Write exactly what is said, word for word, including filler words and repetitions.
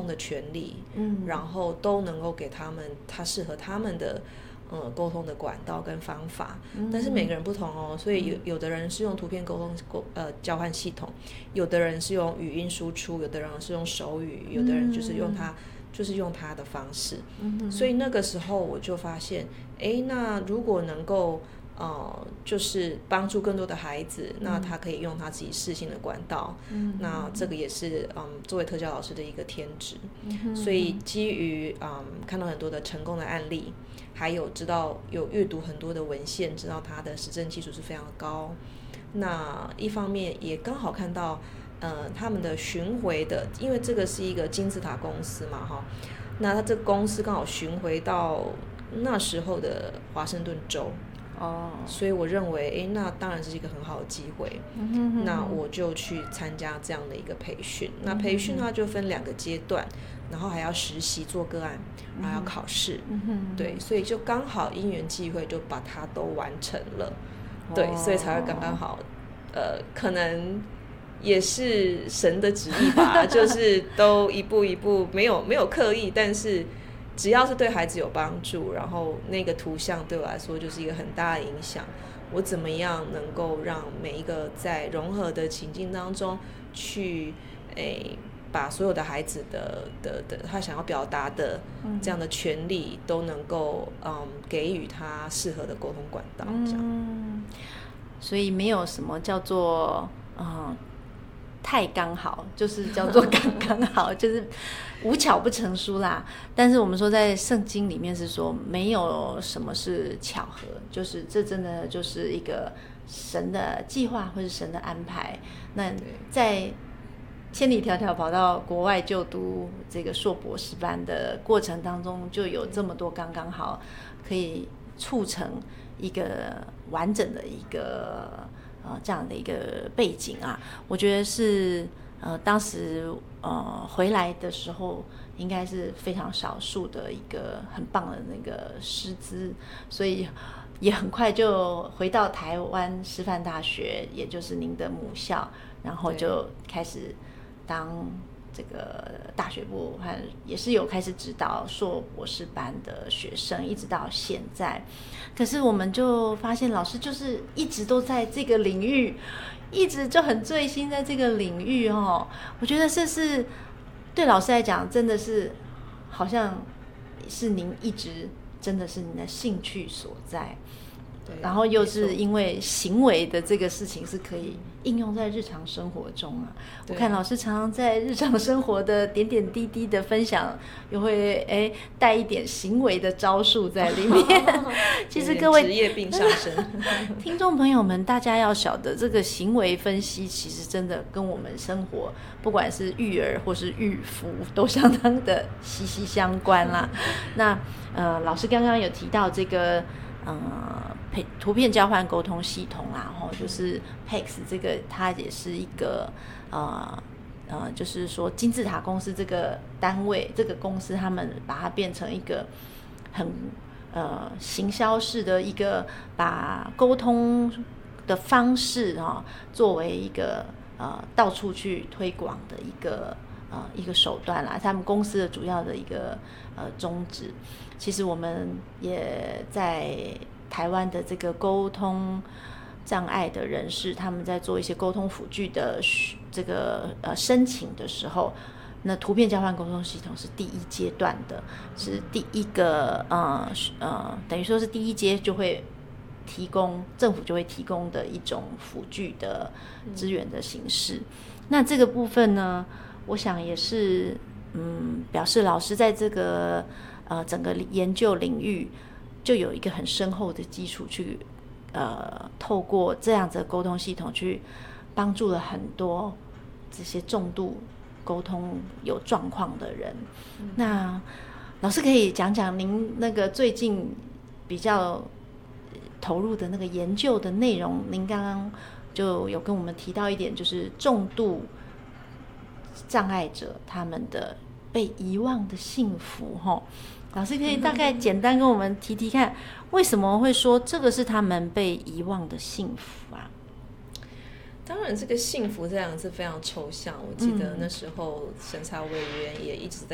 通的权利，嗯，然后都能够给他们他适合他们的呃沟通的管道跟方法，嗯，但是每个人不同哦，所以有有的人是用图片沟通沟呃交换系统，有的人是用语音输出，有的人是用手语，有的人就是用他。嗯就是用他的方式，嗯，所以那个时候我就发现，哎，那如果能够呃，就是帮助更多的孩子，嗯，那他可以用他自己适性的管道，嗯，那这个也是嗯作为特教老师的一个天职，嗯，所以基于嗯看到很多的成功的案例，还有知道有阅读很多的文献，知道他的实证基础是非常高，那一方面也刚好看到。呃，他们的巡回的，因为这个是一个金字塔公司嘛，哈，那他这个公司刚好巡回到那时候的华盛顿州，哦，所以我认为，哎，那当然是一个很好的机会，嗯哼哼，那我就去参加这样的一个培训。嗯，那培训它就分两个阶段，然后还要实习做个案，然后要考试，嗯哼，对，所以就刚好因缘际会就把它都完成了，哦，对，所以才会刚刚好，呃，可能。也是神的旨意吧，就是都一步一步，没有没有刻意，但是只要是对孩子有帮助，然后那个图像对我来说就是一个很大的影响。我怎么样能够让每一个在融合的情境当中去，诶，把所有的孩子的的的他想要表达的这样的权利都能够嗯给予他适合的沟通管道，这样。 嗯，所以没有什么叫做嗯。太刚好，就是叫做刚刚好，就是无巧不成书啦。但是我们说在圣经里面是说没有什么是巧合，就是这真的就是一个神的计划或是神的安排。那在千里迢迢跑到国外就读这个硕博士班的过程当中，就有这么多刚刚好，可以促成一个完整的一个。呃，这样的一个背景啊，我觉得是呃，当时呃回来的时候，应该是非常少数的一个很棒的那个师资，所以也很快就回到台湾师范大学，也就是您的母校，然后就开始当这个大学部，和也是有开始指导硕博士班的学生，一直到现在。可是我们就发现，老师就是一直都在这个领域，一直就很醉心在这个领域哦。我觉得这是对老师来讲，真的是好像是您一直真的是您的兴趣所在。然后又是因为行为的这个事情是可以应用在日常生活中啊。我看老师常常在日常生活的点点滴滴的分享，又会哎带一点行为的招数在里面。其实各位职业病上升， 听众朋友们，大家要晓得，这个行为分析其实真的跟我们生活，不管是育儿或是育夫，都相当的息息相关啦。那呃，老师刚刚有提到这个。呃，图片交换沟通系统啦，吼，就是 P E X 这个，它也是一个呃呃，就是说金字塔公司这个单位，这个公司他们把它变成一个很呃行销式的一个，把沟通的方式哈、哦，作为一个呃到处去推广的一个呃一个手段啦，他们公司的主要的一个呃宗旨。其实我们也在台湾的这个沟通障碍的人士，他们在做一些沟通辅具的这个呃申请的时候，那图片交换沟通系统是第一阶段的，是第一个呃呃，等于说是第一阶就会提供政府就会提供的一种辅具的资源的形式。嗯、那这个部分呢，我想也是嗯，表示老师在这个。呃，整个研究领域就有一个很深厚的基础去，呃，透过这样子的沟通系统去帮助了很多这些重度沟通有状况的人。嗯、那老师可以讲讲您那个最近比较投入的那个研究的内容？您刚刚就有跟我们提到一点，就是重度障碍者他们的被遗忘的幸福，哈。老师可以大概简单跟我们提提看，为什么会说这个是他们被遗忘的幸福啊？ 当然，这个幸福这两个字非常抽象。我记得那时候审查委员也一直在